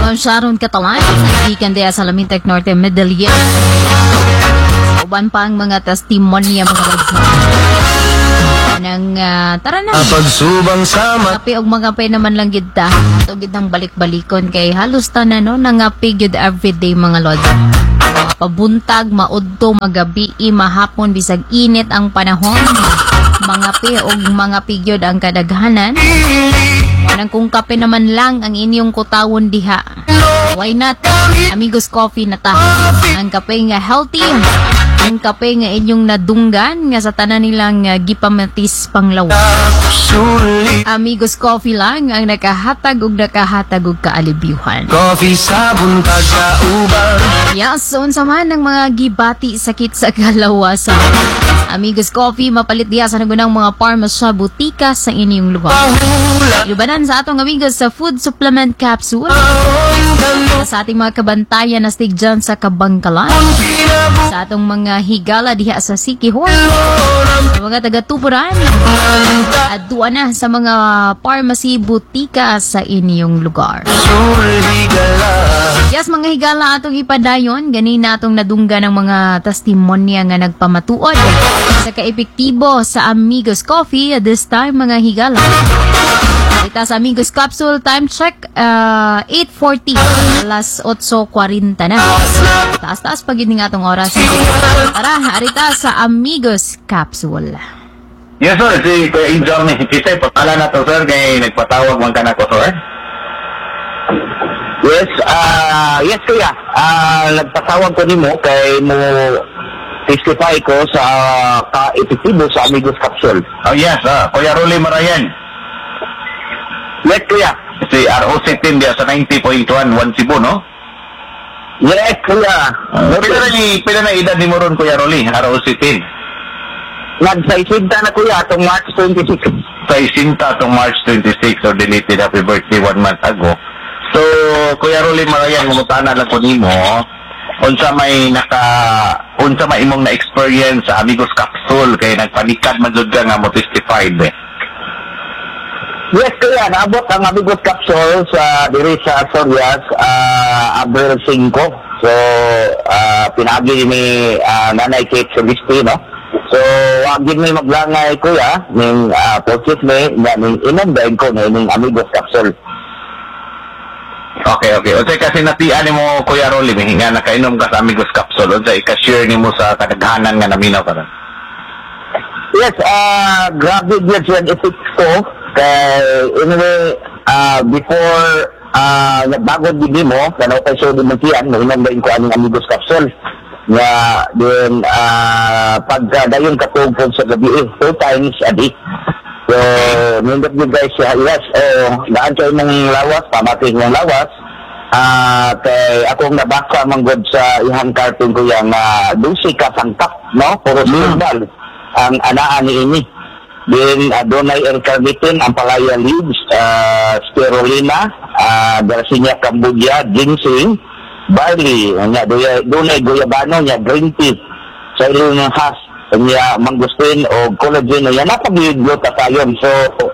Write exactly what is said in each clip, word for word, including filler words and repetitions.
Ma'am Sharon Catalan, ikan diya sa Lamintek Norte, Medellin. Uban pa ang mga testimonya mga nang uh, tara na. Pagsubang sama. Kapi og mga pay naman lang gid ta. Ato gid ang balik-balikon kay halos tanan no nangapi gid everyday mga lord. Pabuntag, maudto, magabi, mahapon bisag init ang panahon. Mga pi og mga pigyod ang kadaghanan. Nang kung kape naman lang ang inyong kutawon diha. Why not? Amigos Coffee na ta. Ang kape nga healthy. Ang kape nga inyong nadunggan nga sa tanan nilang uh, gipamatis panglaw. Amigos Coffee lang ang nakahatag ug nakahatag og kaalibyuhan. Coffee sa buntag sa uban. Yes, so unsa man ang mga gibati sakit sa kalawasan. Amigos Coffee mapalit diha sa nagunang mga parmasya butika sa inyong lugar. Ilubanan sa atong amigos sa food supplement capsule. Sa ating mga kabantayan na stig dyan sa Kabangkalan. Sa atong mga higala diha sa Sikihor. Sa mga taga-tupuran. At duwa na sa mga pharmacy butika sa inyong lugar. Yes, mga higala atong ipadayon. Ganina atong nadungga ng mga testimonya nga nagpamatuod sa kaepektibo sa Amigos Coffee. This time, mga higala. Ita sa Amigos Capsule, time check, uh, eight forty, alas eight forty na. Taas-taas pag yun nga itong oras. Tara, harita sa Amigos Capsule. Yes sir, si Kuya Injong ni Kisay, patala na to sir, kaya nagpatawag man ka na ko sir. Yes, ah, uh, yes kuya, ah, uh, nagpatawag ko nimo kay mo testify ko sa uh, ka-epektibo sa Amigos Capsule. Oh yes, ah, Kuya Rolly Marayan. Yes, kuya. Si R O C ten dia sa ninety point one, one Cebu, no? Yes, kuya. Uh, pila na ni, pila na edad ni mo ron, Kuya Rolly, R O C ten? Nagsaisinta na kuya, itong March twenty-six. Saisinta itong March twenty-six, or deleted happy birthday one month ago. So, Kuya Rolly Marayan, mumutana lang ko ni mo, unsa may naka, unsa may imong na-experience sa Amigos Capsule, kaya nagpanikad man jud ka nga mo testified, eh. Yes, kaya naabot ang Amigos Capsule sa diri sa Sorias, uh, Abril five. So, uh, pinagi ni uh, Nanay Kate Celeste, no? So, wag din may maglangay kuya, ning uh, purchase me, nga ning inom dahil ko na ning Amigos Capsule. Okay, okay. O say kasi natian ni mo, Kuya Rolly, nga nakainom ka sa Amigos Capsule, o say ka-share ni mo sa kadaghanan nga naminaw ka rin. Yes, uh, grabe din siya ang effect ko. Kaya, anyway, uh, before, uh, bago din mo, kano kay so din magkiyan, mainom ba ko aning Amigos Capsule. Nga, din, uh, pagka dayon katugpon sa gabi, eh, two times a day. So, nindot nyo guys, uh, yes, oh, daan kayo ng lawas, pamating ng lawas. Uh, kay akong nabasa manggod sa ihang cartoon ko yung uh, dusi ka sangkap, no? Puro simbal ang anaan ni ini. Then, uh, donay L-carnitin, ampalaya leaves, uh, spirulina, uh, Garcinia cambodia, ginseng, barley, nga, donay guyabano, nga, green tea, sa ilong ng has, nga, mangustin, o collagen, nga, napag-glutathione. So,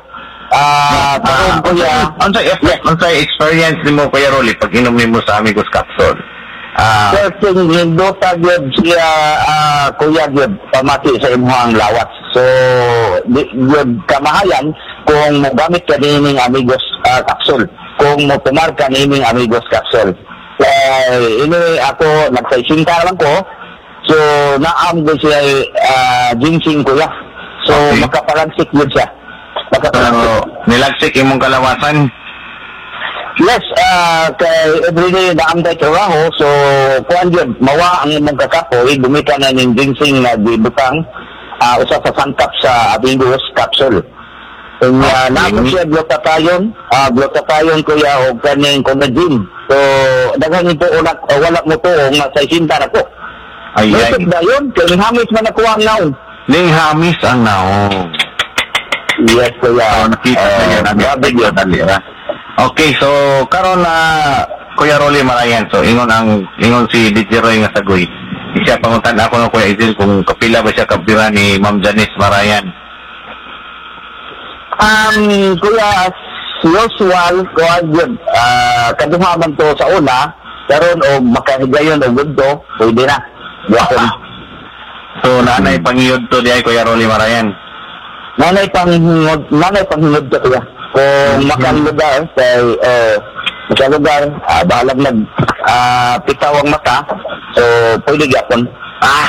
ah, uh, kuya, ano sa experience ni mo, Kuya Rolly, pag inom ni mo sa Amigos Capsule? Ah, uh, certain hindo tagod siya, uh, kuya, yun, pamati sa imuhang lawas. So, di, yun, kamahayan, kung magamit ka nining Amigos uh, Capsule, kung mo tumar ka nining Amigos Capsule. Kaya, ini ako, nagsaisinta lang ko, so, naam ko siya, uh, ginseng kuya. So, okay. Makapalagsik yun siya. Makapalagsik. So, nilagsik imong kalawasan? Yes, uh, kay everyday na amday trabaho, so kuan yun, mawa ang imong kakapoy, gumita na ng ginseng na dibutang, uh, usa sa sangkap sa Amigos Capsule. Kung uh, naman siya glutathione, uh, glutathione kuya o kaning collagen. So, daghan ito ulat, uh, wala mo to, nga sa isinta na ko. Ay, ay. Ito ba yun? Kaya hamis man ako ang naon. Ning hamis ang naon. Yes, kuya. Oh, nakita uh, na yan. Grabe yun, alira. Okay, so karon na uh, Kuya Rolly Marayan, so ingon ang ingon si D J Roy nga sagoy. Siya panguntan ako ng Kuya Izil kung kapila ba siya kabira ni Ma'am Janice Marayan. Um, kuya, usual ko yun, ah kaduha man to sa una, karon o makahigayon o gusto, pwede na. Yapon. So, nanay pangiyod to di ay Kuya Rolly Marayan. Nanay panghingod, nanay panghingod ka kuya. Kung makalugar, kay, uh, makalugar, ah, bahalag nag, ah, pitaw ang mata, so, pwede yapon. Ah!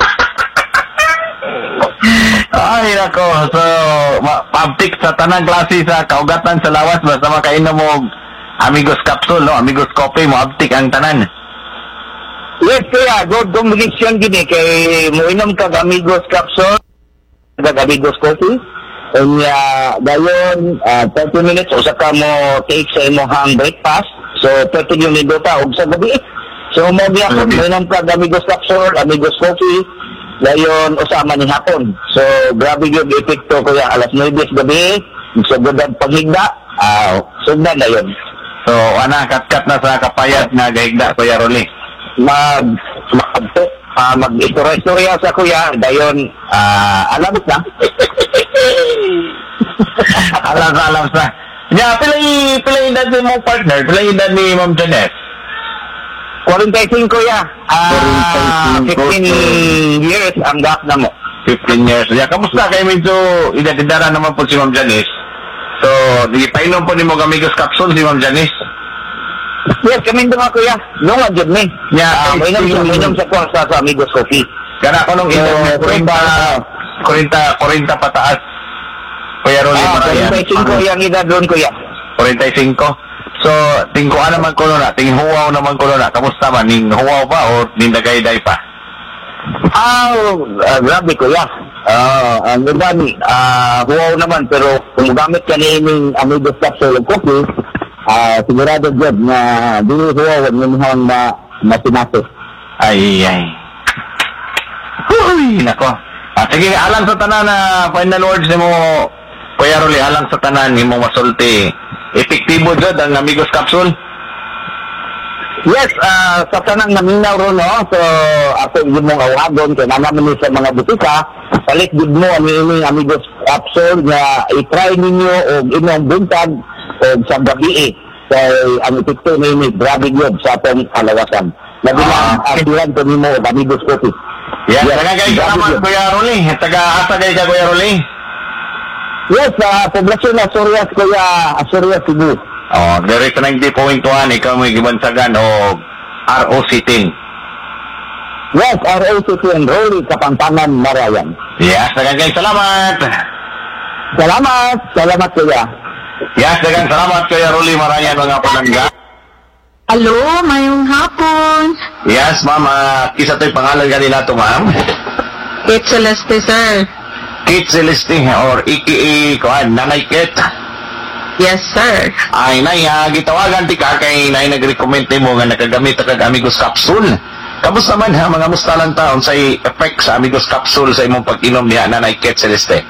Ay, nako. So, ma- pabtik sa tanang klase sa kaugatan sa lawas, basta makainom mo Amigos Capsule, no? Amigos Coffee mo, abtik ang tanan. Yes, kaya, good combination gini, kay muinom kag Amigos Capsule, kag Amigos Coffee, and uh, dayon, uh, thirty minutes, usa ka mo take sa imong breakfast, so thirty minutes ta, og sa gabi. So, mo gyapon, muinom kag Amigos Capsule, Amigos Coffee, dayon, usama ni hapon. So, grabe yung epekto kuya, alas nueve gabi, sugod ang paghigda, ah, sugdan na yun. So, ana, kat-kat na sa kapayat na gaigda, Kuya Rolly. Mag, mag, ah, mag-istorya-istorya sa kuya, dayon, ah, alam na. alam sa, alam sa. Ya, pilay, pilay edad ni mong partner, pilay edad ni Ma'am Janet. forty-five kuya, ah, fifteen years ang gap na mo. fifteen years. Ya, kamusta kayo medyo edad-edara naman po si Ma'am Janice? So, di painom po ni mo Amigos Capsule si Ma'am Janice. Yes, kami doon nga kuya, nung adjud ni. Ya, Ah, mainom sa, mainom sa kuha sa, sa Amigos Coffee. Kana ko nung edad niya, forty, forty pataas. Kuya Rolly Ah, Marayan. forty-five yung edad doon kuya. forty-five. So, tingkuan naman ko na, ting huwaw naman ko na. Kamusta man, ning huwaw pa o ning dagay-day pa? Ah, uh, grabe kuya. Ah, ang dami, ah, huwaw naman, pero kung gamit ka ni ining Amigos Capsule of Coffee, ah, sigurado dyan na dili huwaw ang minhang na masinasok. Ay, ay. Huy, nako. Ah, sige, alang sa tanan na final words ni mo, Kuya Rolly, alang sa tanan ni mo masulti. Epektibo dyan ang Amigos Capsule? Yes, ah, sa tanang naminaw ro no, so ako yung mong awagon, kaya naman ni sa mga butika, palit good mo ang ining Amigos Capsule nga i-try ninyo o inyong buntag o sa gabi eh. Kaya ang epekto ni ini, grabe yun sa atong kalawasan. Labi na ang atiran ko nimo o Amigos Coffee. Yes, Yes, taga kayo grabe salamat, yun. Kuya Rolly. Taga-asa kayo ka, Kuya Rolly? Yes, sa poblasyon na Sorias, kuya, Sorias, Cebu. Oh, direct sa ninety point one, ikaw mo gibansagan o R O C ten. Yes, R O C T and Rolly, Kapampangan, Marayan. Yes, dagang kayo salamat. Salamat, salamat kuya. Yes, dagang salamat, Kuya Rolly Marayan, mga palangga. Hello, mayong hapon. Yes, ma'am. Uh, kisa to'y pangalan kanina to, ma'am. It's Celeste, sir. Kit Celeste or A K A kuan Nanay Kit. Yes, sir. Ay nay, uh, gitawagan ti ka kay nay nag-recommend mo nga nakagamit kag Amigos Capsule. Kamusta man ha mga mustalang taon sa effect sa Amigos Capsule sa imong pag-inom niya, Nanay Kit Celeste?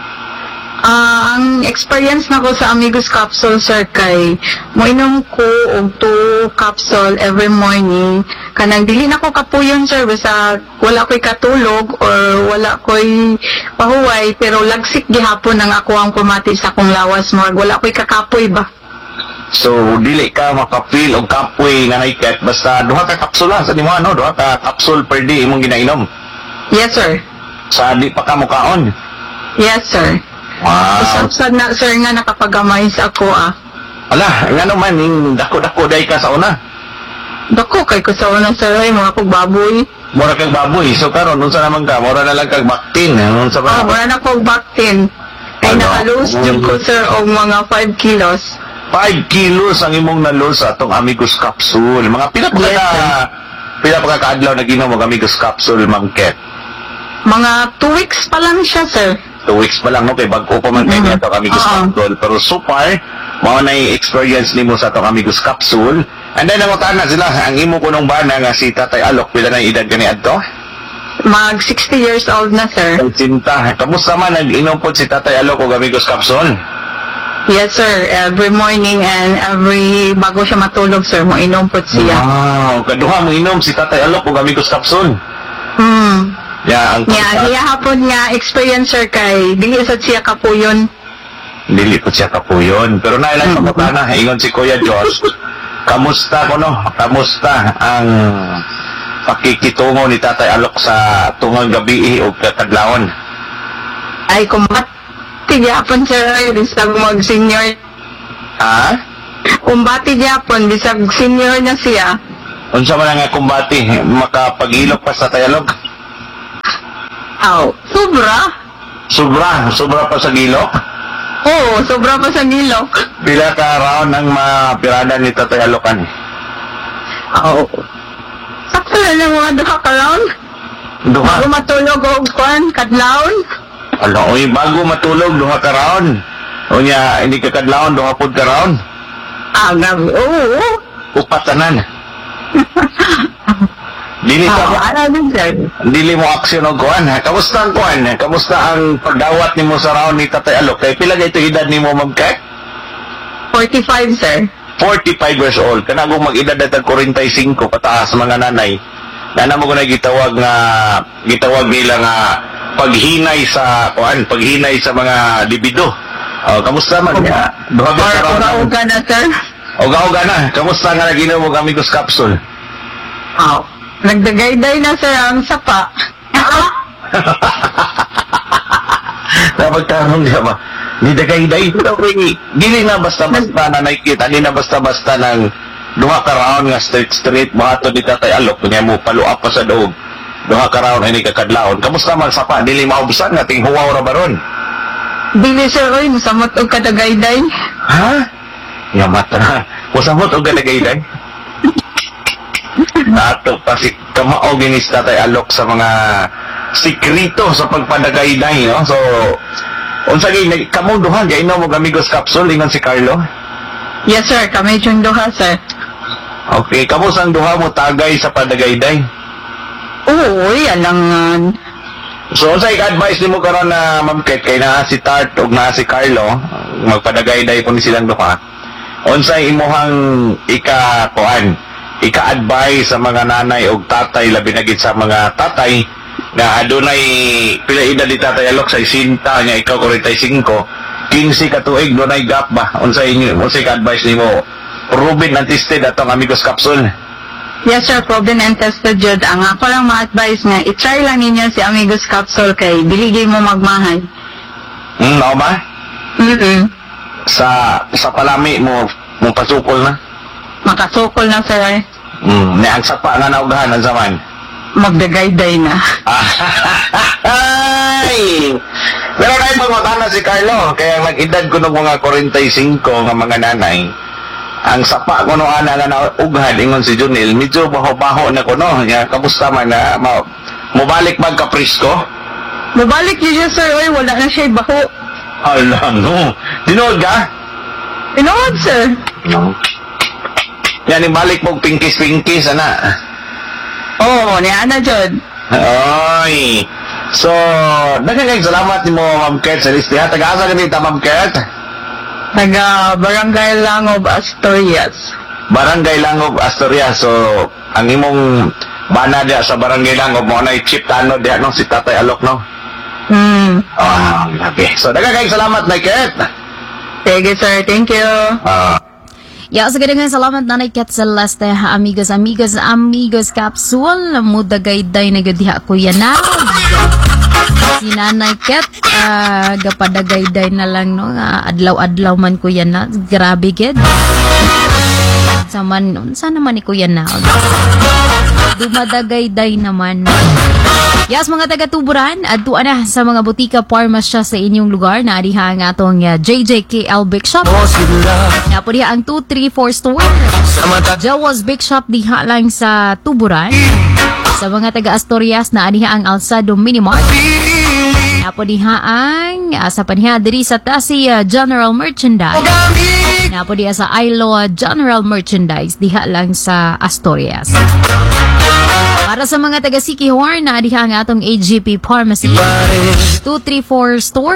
Ah, ang experience na ko sa Amigos Capsule, sir, kay moinom ko og two capsule every morning. Kanang dili na ko kapuyon, sir, basta wala ko'y katulog or wala ko'y pahuway, pero lagsik gihapon ang ako ang pumati sa akong lawas mo. Wala ko'y kakapoy ba? So dili ka makapil og kapoy Nanay Kit basta duha ka kapsula sa nimo ano, duha ka capsule per day imong ginainom. Yes, sir. Sa di pa ka mukaon. Yes, sir. Wow. Usap na, sir, nga nakapagamay sa ako, ah. Ala, ngano man ning dako-dako day ka sa una. Dako, kay ko sa una, sir, ay mga pagbaboy. Mura kag baboy, so karon unsa naman ka? Mura na lang kag baktin, unsa Ah, ba? wala na kong baktin. Ay, Ano? naka-lose dyan ko, sir, og mga five kilos. five kilos ang imong na-lose sa atong Amigos Capsule. Mga pila pa Yes, ka sir. pila pa ka kaadlaw naginom og Amigos Capsule, Ma'am Ket? Mga two weeks pa lang siya, sir. Two weeks pa lang no kay bag-o pa man kay Mhm. atong Amigos Oo. Capsule. Pero so far, mao na experience nimo sa atong Amigos Capsule. And then nangutan na sila ang imo kunong bana nga si Tatay Alok pila na edad kani adto? Mag sixty years old na, sir. Ay sinta, kamusta man nag-inom po si Tatay Alok og Amigos Capsule? Yes, sir. Every morning and every bago siya matulog, sir, mo inom po siya. Wow, kaduha mo inom si Tatay Alok og Amigos Capsule. Hmm. Ya, ang Nga, iya hapon nga experience, sir, kay dili sad siya kapuyon. Dili po siya kapuyon. Pero nailang mm-hmm. sa na, ingon si Kuya Josh, kamusta ko no? Kamusta ang pakikitungo ni Tatay Alok sa tungang gabi o kadlawon? Ay, kumbati gyapon sir, bisag mag-senior. Ha? Kumbati gyapon, bisag senior na siya. Unsa man nga kumbati, makapag-ilok pa sa Tayalog? Aw, sobra? Sobra, sobra pa sa gilok? Oo, sobra pa sa gilok. Pila ka raon ang mapirada ni Tatay Alokan? Aw. Sakto na ng mga duha ka round. Duha? Bago matulog o kwan, kadlawon. Ala, oy, bago matulog, duha ka raon. O niya, hindi ka kadlawon, duha pod ka raon. Ah, grabe, oo. Upatanan. Dili ka mo, Ah, ano din sir? dili mo aksyon og kuan. ha? Kamusta ang kuan? ha? Kamusta ang pagdawat nimo sa raon ni Tatay Alok? Kay pila gayto edad nimo, Ma'am Kat? forty-five sir. forty-five years old. Kana kung mag-edad na tag forty-five pataas mga nanay. Nana mo ko na gitawag nga gitawag nila nga paghinay sa kuan, paghinay sa mga libido. Oh, kamusta man niya? Duha ka Or raon. uga-uga na sir. Uga-uga na. Kamusta nga naginom mo Amigos Capsule? Aw. Nagdagayday na sir ang sapa. Napagtanong niya ba? Ni dagay-day. Dili na basta-basta na nakikita. Di na basta-basta ng duha ka raon nga street-street. Mahato di Tatay Alok. Kunya mo paluap pa sa doog. Duha ka raon ay ni kakadlaon. Kamusta man sapa? Dili maubusan nga. Ting huwaw ra ba ron? Dili sir, oy, musamot og kadagayday. Ha? Yamat na. Musamot o galagay-day? Nato pa si kamao ginis Tatay Alok sa mga sikrito sa pagpadagayday, no? So, unsa gay kamong duha gay no mo Amigos Capsule ingon si Carlo? Yes sir, kami yung duha sir. Okay, kamo sang duha mo tagay sa padagayday? Oo, alangan. So, unsa i-advise nimo karon na Ma'am Ket kay naa si Tart ug naa si Carlo, magpadagayday po ni silang duha. Unsa imuhang ika kuan? Ika-advise sa mga nanay o tatay, labi na gid sa mga tatay na adunay pila edad ni Tatay Alok sa isinta niya ikaw forty-five, fifteen ka tuig dunay gap ba? Unsa inyo, unsa ka-advise nimo? Proven and tested atong Amigos Capsule. Yes sir, proven and tested jud. Ang ako lang ma-advise nga, i-try lang ninyo si Amigos Capsule kay biligay mo magmahay. Hmm, no ba? Mm-mm. Sa sa palami mo mo pasukol na. Makasukol na sir. Hmm, na ang sapa nga naugahan ang zaman. Magdagayday na. Ay! Pero na pagmatana si Carlo, kaya nag-edad ko ng mga forty-five nga mga nanay, ang sapa ko no ana nga naughan, ingon si Junil, medyo baho-baho na ko no, nga kamusta man na, ma mubalik mag kaprisko? Mabalik niyo siya sir, oy, wala na siya baho. Ala no, dinood ka? Inood sir. No. Yan, ibalik mo pinkis-pinkis, ana. Oo, oh, niya na jud. Ay! So, nagkakay salamat ni mo, Ma'am Ket, sa listihan. Taga-asa ka dito, Ma'am Ket? Taga Barangay Langob, Asturias. Barangay Langob, Asturias. So, ang imong bana diya sa Barangay Langob, mo na i-chip tano diya, no? Si Tatay Alok, no? Hmm. Ah, grabe. So, nagkakay salamat, Ma'am Ket. Sige sir, thank you. Ah. Ya, sa ganyan salamat na Ket Celeste, amigos, amigos, amigos, Capsule, mudagayday na gadiha ko yan na. Si Nanay Ket, uh, gapadagayday na lang, no, uh, adlaw-adlaw man ko yan na, grabe gid. Sa man, saan naman ni ko yan na? Dumadagayday naman. Yes, mga taga-tuburan, adtuan na sa mga butika parmasya sa inyong lugar na adiha ang atong uh, J J K L Big Shop. Napo diha ang two three four store. Jawas Big Shop diha lang sa Tuburan. Sa mga taga-Asturias na adiha ang Alsado Minimart. Napo diha ang uh, sa paniha diri sa Tasi uh, General Merchandise. Napo diha sa Ilo uh, General Merchandise diha lang sa Asturias. Para sa mga taga-Sikihor na adiha ang atong A G P Pharmacy, two three four store.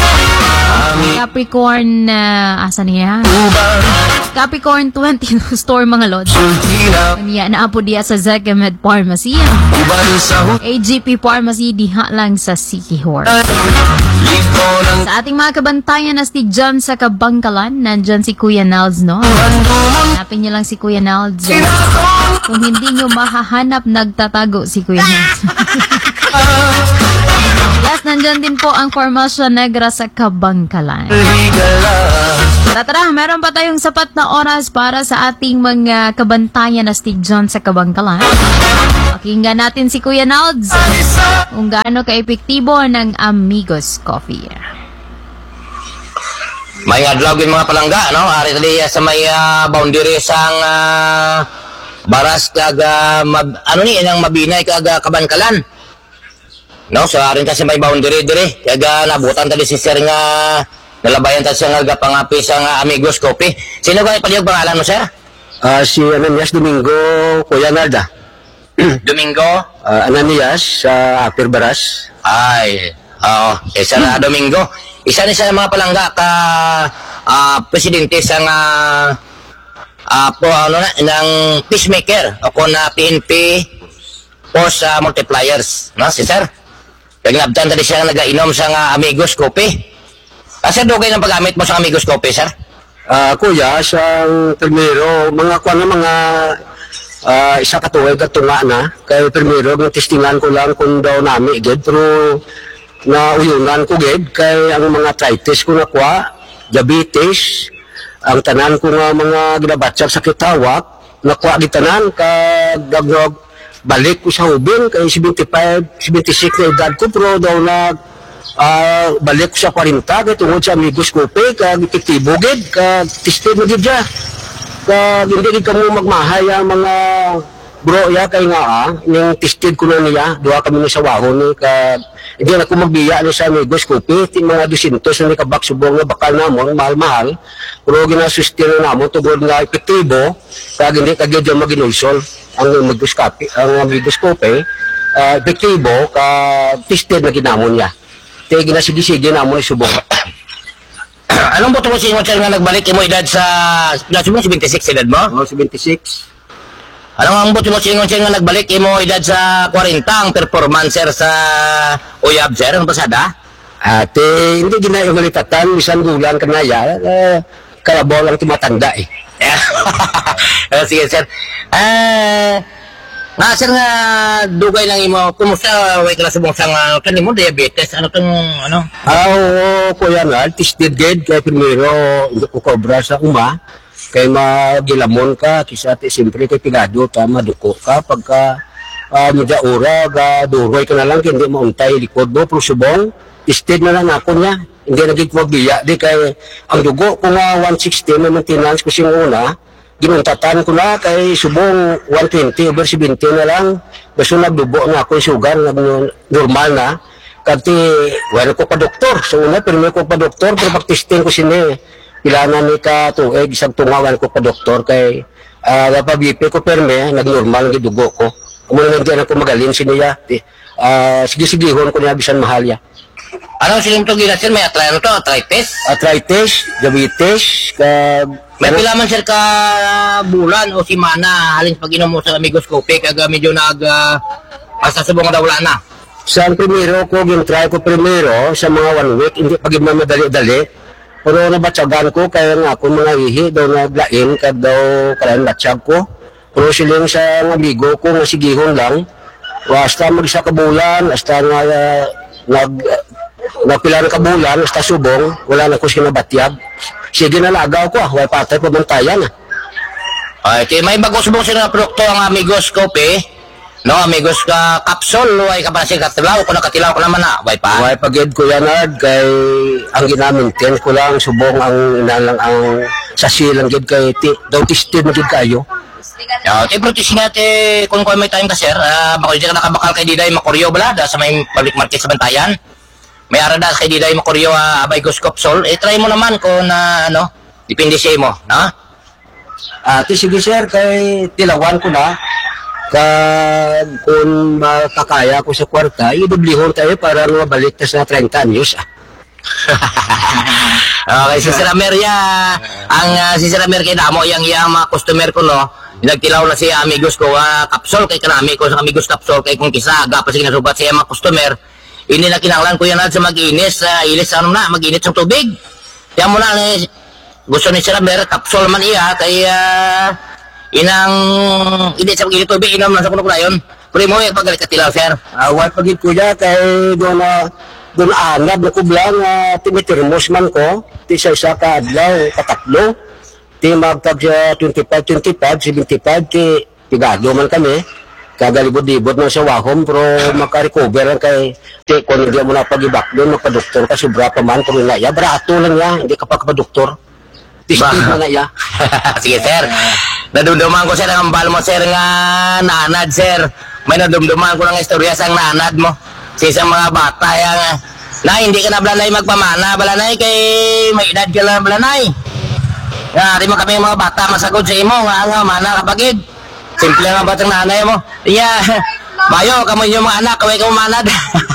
Capricorn, uh, asa niya? Capricorn twenty-two store mga lods. Kanya na po diya sa Zekemed Pharmacy. A G P Pharmacy diha lang sa Sikihor. ko ng Sa ating mga kabantayan na si John sa Kabangkalan, nandyan si Kuya Nalds, no? Hanapin niyo lang si Kuya Nalds. Kung hindi niyo mahahanap, nagtatago si Kuya Nalds. Yes, nandyan din po ang Formación Negra sa Kabangkalan. higala. Tara, tara, meron pa tayong sapat na oras para sa ating mga kabantayan na si John sa Kabangkalan. Pakinggan natin si Kuya Nalds kung gaano ka-epektibo ng Amigos Coffee. May adlaw gid mga palangga, no? Ari tadi sa may ah, boundary sang ah, baras kag ah, mab, ano ni inang mabinay kag ah, Kabangkalan. No, so arin ta sa may boundary dire. Kag ah, nabutan tadi si sir nga nalabayan ta siya nga pangapi sa nga Amigos Coffee. Sino ka palihog pangalan mo, sir? Ah, si Ananias Domingo, Kuya Nalda. Domingo. Ah, Ananias sa Upper Baras. Ay, oo. Eh, sir ah, Domingo. Isa ni sa mga palangga ka ah, presidente sa nga ah, po ano na ng peacemaker o kung na P N P post sa multipliers, no, si sir. Kaya nabtan tadi siya nagainom sa nga Amigos Coffee. Kasi dugay ng paggamit mo sa Amigos Coffee, sir? Ah, kuya, siyang primero, mga kuha na mga ah, isa katuwag at tunga na. Kaya primero, testingan ko lang kung daw nami, gid. Pero nauyunan ko, gid. Kaya ang mga arthritis ko nakuha, diabetes, ang tanan ko nga mga ginabatsag sa kitawak, nakuha gitanan, kagagnog, balik ko sa hubing, kay seventy-five, seventy-six na edad ko, pero daw nag Ah, balik ko sa forty kay tungod sa Amigos Coffee kag epektibo gid kag tested mo gid siya kag hindi gid kamo magmahay ang mga bro ya kay nga ah ning tested ko na niya duha kami ni sa wahon ni kag hindi na ko magbiya ni sa Amigos Coffee ti mga two hundred na ni kabak subong nga bakal namon mahal-mahal pero ginasustain namon tungod nga epektibo kag hindi kag gid maginulsol ang Amigos Coffee ang Amigos Coffee uh, epektibo kag tested na ginamon niya. Kaya ginasigi-sige na mo isubok. Anong buto mo si sir nga nagbalik mo edad sa edad mo seventy-six edad mo? Oh, seventy-six. Anong ang buto mo si sir nga nagbalik mo edad sa forty ang performancer sa Uyab, sir? Ang pasada? Ate, hindi ginayo malitatan, bisan gulang ka na ya. Eh, kalabaw lang tumatanda eh. Ah, sige, sir. Ah, nga, sir nga, dugay lang imo. Kumusta, way ka na subong sa nga, kanimo, diabetes, ano kang, ano? Ah, oo, kuya nga, tested gid kaya primero, hindi ko kobra sa uma. Kaya magilamon ka, kisa ati, siyempre kay pigado, tama, duko ka, pagka uh, medya ura, ga, duroy ka na lang, hindi mauntay likod mo, pero subong, tested na lang ako niya. Hindi naging magbiya, di kay, ang dugo ko nga one sixty, may maintenance ko siyang una, ginuntatan ko na kay subong one twenty over seventy na lang. Basta nagdubo nga ako yung sugar, nag normal na. Kasi wala ko pa doktor. So una, pero ko pa doktor, pero pag-testing ko sini, pilanan ni ka tuig, isang tungawan ko pa doktor kay uh, napag-B P ko perme, nag-normal ang dugo ko. Kung nandiyan ako magaling siniya, uh, sige-sigihon ko niya, bisan mahal ya. Anong siling to gila, sir? May atry, ano to? Arthritis? Arthritis, diabetes, kag May pila man, sir, ka bulan o simana halin pag inom mo sa Amigos Coffee kag medyo nag uh, asa subong daw wala na. sa primero ko, gin-try ko primero sa mga one week, hindi pag mamadali-dali. Pero nabatsagan ko, kaya nga ako mga ihi, daw naglain, kaya daw kalayan batsag ko. Pero siling sa amigo ko, nga sigihon lang, hasta mag-isa kabulan, hasta nga uh, nag, uh, nagpilan kabulan, hasta subong, wala na ko sinabatyag. Sige na lagaw ko, wala patay pamantayan. Ay, kaya may bago subong sila na produkto ang Amigos Coffee. No, Amigos ka capsule, ay kapanasin katilaw, kung nakatilaw ko naman na, way pa. Why pagid ko yan, Ard, kay ang ginamintin ko lang, subong ang inalang ang sasilang gid kay ti, daw tistin gid kayo. Yeah, te protis nga te kung kung may time ka sir, uh, makulya ka nakabakal kay Diday Makoryo balada sa may public market sa Bantayan. May arada kay Diday Makoryo uh, Amigos capsule. Eh try mo naman kung na uh, ano, depende sa imo, no? Ate, sige sir, kay tilawan ko na. Kag kung makakaya ko sa kwarta, idublihon tayo para mabalik tas na thirty anyos. Okay, si Sir Amelia, ang uh, si Sir Amelia kay damo yang yang mga customer ko no. Nagtilaw na si Amigos ko uh, capsule kay kanami ko sa Amigos capsule kay kung kisa aga pa sige nasubat siya mga customer. hindi na kinanglan ko yan na sa mag-inis, uh, ilis ano na, mag-init sa tubig. Kaya mo na, eh, gusto ni Sir Amber, kapsul man iya, kay uh, inang, init sa mag-init tubig, inom na sa kuno ko na yun. Pero mo, eh, pagalit ka tilaw, Sir. Awal pagit ko ya kay doon na doon anab na kublang uh, timitirmos man ko ti sa isa ka adlaw katatlo ti magtag sa twenty-five twenty-five seventy-five ti tigado man kami kagalibod-libod man sa wahom pero makarecover lang kay ti kung hindi mo na pag-ibak doon magpa-doktor ka sobra pa man kung na ya brato lang ya hindi ka pa pa-doktor tistig mo na ya. Sige, Sir. Nadumduman ko, Sir, ang ambal mo, Sir, nga nanad, Sir. May nadumduman ko ng istorya sa nanad mo. Sa isang mga bata, yang, na hindi ka na balanay magpamana, balanay kay may edad ka na balanay. Nga, di mo kami mga bata masagod sa imo, nga nga, mana kapagid. Simple nga batang nanay mo. Iya, bayo, kamo yung mga anak, kaway ka manad.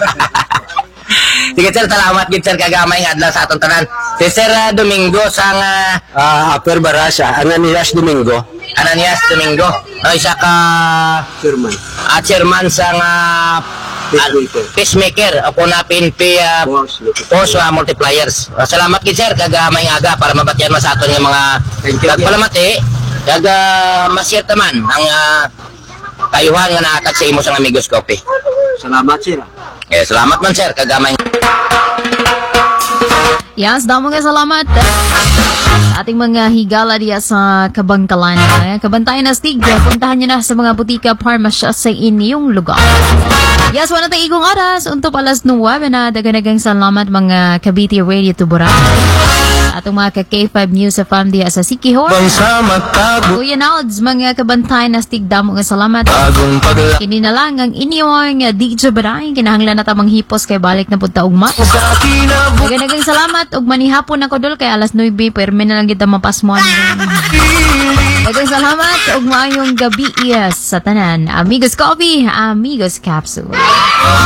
Sige, Sir, salamat gid, Sir, kagamay nga adlaw sa atong tanan. Si Sir uh, Domingo sang uh, Ah, Aper Barasa, Ananias Domingo, Ananias Domingo. O, isa ka Sherman. at chairman sang uh, Peacemaker. Peacemaker ako na P N P uh, Boss, Post uh, Multipliers. Uh, salamat gid, Sir, kagamay nga aga para mabatyan mo sa aton nga mga Thank you. nagpalamati. Kag uh, masyert naman ang uh, kayuhan nga naatag sa imo sang Amigos Coffee. Salamat sir. Eh, salamat man, Sir, kagamay. Yes, damo nga salamat sa ating mga higala diya sa Kabangkalan. Eh, Kabantayan na stig, puntahan nyo na sa mga butika parmasya sa inyong lugar. Yes, wala tayong igong oras. Unto alas nuwebe na daganagang salamat mga Cavite Radio Tuburan. Atong mga ka-K five News sa F A M diya sa Sikihor. Bangsa matago Kuya Nalds, mga kabantayan na stig, damo nga salamat. Bagong pagla Kini na lang ang inyong uh, D J Baray. Kinahanglan na tamang hipos kay balik na punta ugma. Sa kinabuhi Naganagang salamat ug manihapon ako dol kay alas nuwebe perme na lang kita mapasmuan. Dagang salamat ug maayong gabi yes, sa tanan. Amigos Coffee, Amigos Capsule.